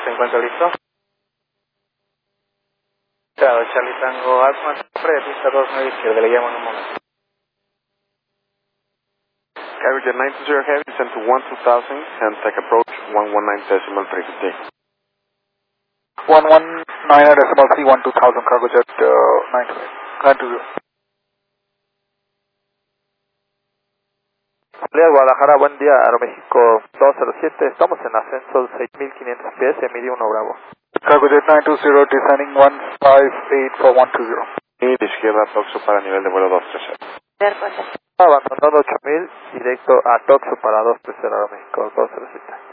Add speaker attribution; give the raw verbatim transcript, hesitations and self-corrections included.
Speaker 1: ¿Se encuentra listo? Claro, Charlie Tango Alfa, pista dos nueve izquierda, le llamo en un momento.
Speaker 2: Carrier nine two zero Heavy, descend to one two thousand, and take approach one one nine decimal three fifty.
Speaker 3: one one nine decimal three one two thousand, cargo jet uh, nine two zero.
Speaker 4: Guadalajara, buen día, Aeroméxico dos cero siete, estamos en ascenso seis mil quinientos pies, emidio uno Bravo.
Speaker 3: Cargo jet nine two zero, descending one five eight four one two zero.
Speaker 2: Y izquierda Toxo para nivel de vuelo dos tres cero.
Speaker 4: Abandonado ocho mil, directo a Toxo para dos tres cero Aeroméxico dos cero siete.